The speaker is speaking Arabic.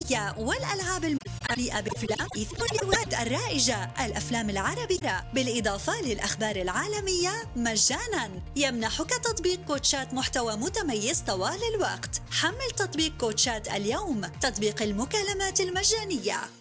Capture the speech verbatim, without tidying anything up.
الدرامية والألعاب المليئة بالأفلام الثلاثيات الرائجة، الأفلام العربية، بالإضافة للأخبار العالمية مجاناً. يمنحك تطبيق كوتشات محتوى متميز طوال الوقت. حمل تطبيق كوتشات اليوم، تطبيق المكالمات المجانية.